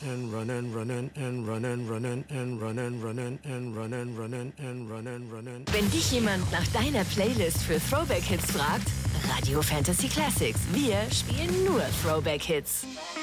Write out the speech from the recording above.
and run and run and run and run and run and run and run and run and run and run. Wenn dich jemand nach deiner Playlist für Throwback Hits fragt, Radio Fantasy Classics. Wir spielen nur Throwback Hits.